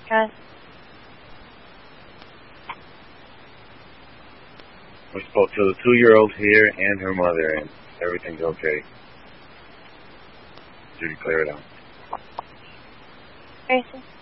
Got it. We spoke to the 2-year-old here and her mother, and everything's okay. Judy, clear it out. Grayson.